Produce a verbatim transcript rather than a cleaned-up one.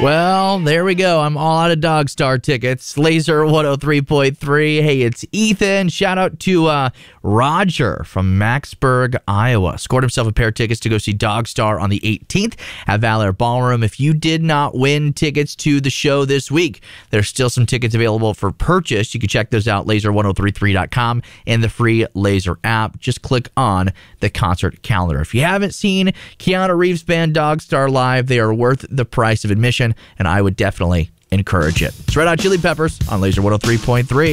Well, there we go. I'm all out of Dog Star tickets. Laser one oh three point three. Hey, it's Ethan. Shout out to uh, Roger from Maxburg, Iowa. Scored himself a pair of tickets to go see Dog Star on the eighteenth at Valor Ballroom. If you did not win tickets to the show this week, there's still some tickets available for purchase. You can check those out, laser ten thirty-three dot com and the free Laser app. Just click on the concert calendar. If you haven't seen Keanu Reeves' band Dog Star live, they are worth the price of admission, and I would definitely encourage it. It's Red Hot Chili Peppers on Laser one oh three point three.